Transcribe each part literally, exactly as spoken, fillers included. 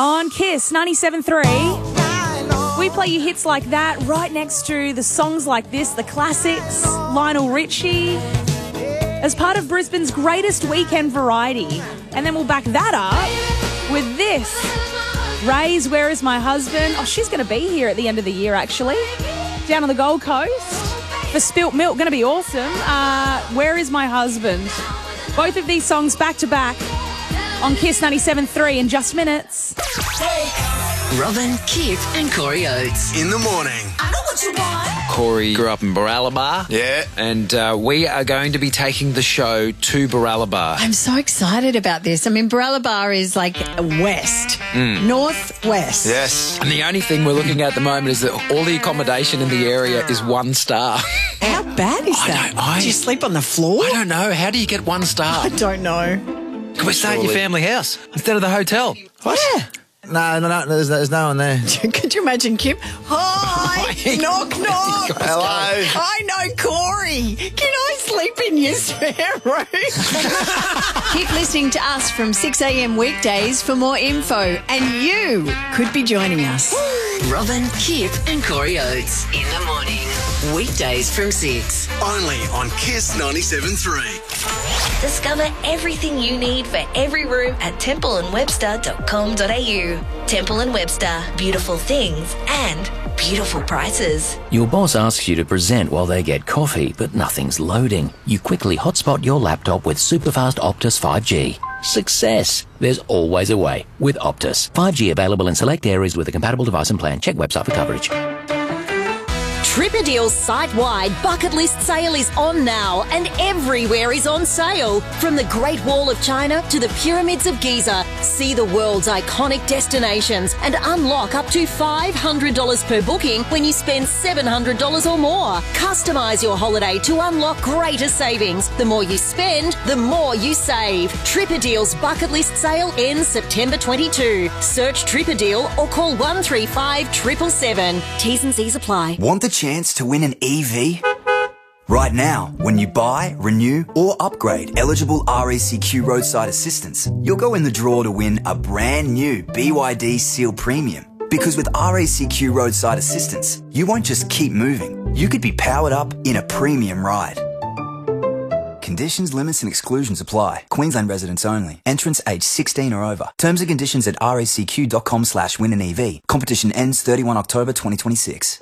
On Kiss ninety-seven point three, we play you hits like that right next to the songs like this, the classics, Lionel Richie, as part of Brisbane's greatest weekend variety. And then we'll back that up with this. Ray's Where Is My Husband? Oh, she's going to be here at the end of the year, actually, down on the Gold Coast for Spilt Milk. Going to be awesome. Uh, Where Is My Husband? Both of these songs back to back on Kiss ninety-seven point three in just minutes. Robin, Kip and Corey Oates. In the morning. I know what you want. Corey grew up in Baralaba. Yeah. And uh, we are going to be taking the show to Baralaba. I'm so excited about this. I mean, Baralaba is like west, Mm. northwest. Yes. And the only thing we're looking at at the moment is that all the accommodation in the area is one star. How bad is I that? don't- I- Do you sleep on the floor? I don't know. How do you get one star? I don't know. Can we stay at your family house instead of the hotel? What? Yeah. No, no, no, there's, there's no one there. Could you imagine Kip? Hi, knock, knock. Hello. I know Corey. Can I sleep in your spare room? Keep listening to us from six a.m. weekdays for more info, and you could be joining us. Robin, Kip and Corey Oates. In the morning. Weekdays from six. Only on Kiss ninety-seven point three. Discover everything you need for every room at temple and webster dot com dot a u. Temple and Webster, beautiful things and beautiful prices. Your boss asks you to present while they get coffee, but nothing's loading. You quickly hotspot your laptop with superfast Optus five G. Success! There's always a way with Optus. five G available in select areas with a compatible device and plan. Check website for coverage. Tripperdeal's site-wide bucket list sale is on now, and everywhere is on sale. From the Great Wall of China to the Pyramids of Giza, see the world's iconic destinations and unlock up to five hundred dollars per booking when you spend seven hundred dollars or more. Customise your holiday to unlock greater savings. The more you spend, the more you save. Tripperdeal's bucket list sale ends September twenty-second. Search Tripperdeal or call one three five seven seven seven. T's and C's apply. Want the chance to win an E V? Right now, when you buy, renew or upgrade eligible R A C Q roadside assistance, you'll go in the draw to win a brand new B Y D Seal Premium. Because with R A C Q roadside assistance, you won't just keep moving, you could be powered up in a premium ride. Conditions, limits and exclusions apply. Queensland residents only. Entrants age sixteen or over. Terms and conditions at racq.com slash win an EV. Competition ends thirty-first October twenty twenty-six.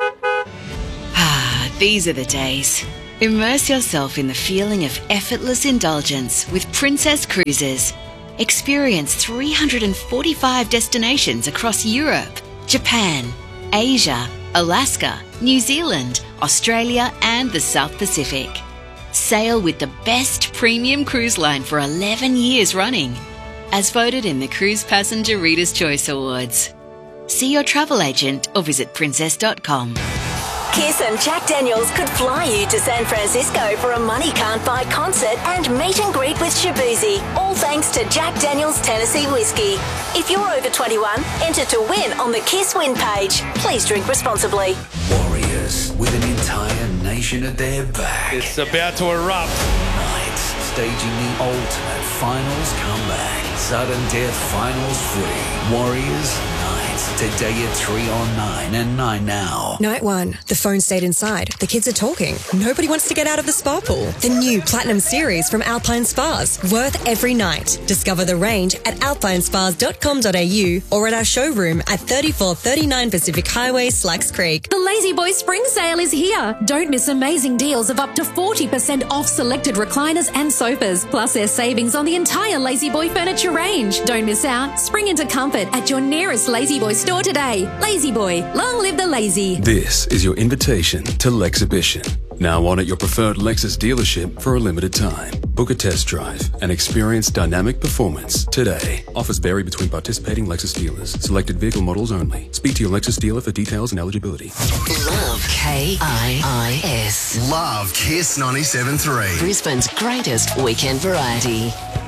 Ah, these are the days. Immerse yourself in the feeling of effortless indulgence with Princess Cruises. Experience three hundred forty-five destinations across Europe, Japan, Asia, Alaska, New Zealand, Australia and the South Pacific. Sail with the best premium cruise line for eleven years running, as voted in the Cruise Passenger Reader's Choice Awards. See your travel agent or visit princess dot com. Kiss and Jack Daniels could fly you to San Francisco for a money can't buy concert and meet and greet with Shabuzi, all thanks to Jack Daniels Tennessee Whiskey. If you're over twenty-one, enter to win on the Kiss Win page. Please drink responsibly. Warriors with an entire nation at their back. It's about to erupt. Tonight, staging the ultimate finals comeback. Sudden death finals footy. Warriors night. Today at three on nine and nine now. Night one. The phone stayed inside. The kids are talking. Nobody wants to get out of the spa pool. The new Platinum Series from Alpine Spas. Worth every night. Discover the range at alpine spas dot com dot a u or at our showroom at thirty-four thirty-nine Pacific Highway, Slacks Creek. The Lazy Boy Spring Sale is here. Don't miss amazing deals of up to forty percent off selected recliners and sofas. Plus there's savings on the entire Lazy Boy furniture range. Don't miss out. Spring into comfort at your nearest Lazy Boy store today. Lazy Boy, long live the lazy. This is your invitation to Lexhibition. Now on at your preferred Lexus dealership for a limited time. Book a test drive and experience dynamic performance today. Offers vary between participating Lexus dealers. Selected vehicle models only. Speak to your Lexus dealer for details and eligibility. Love K I I S. Love Kiss ninety-seven point three. Brisbane's greatest weekend variety.